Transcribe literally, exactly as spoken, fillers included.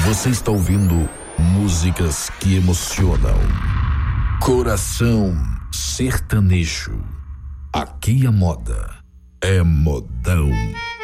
Você está ouvindo músicas que emocionam. Coração sertanejo. Aqui a moda é modão.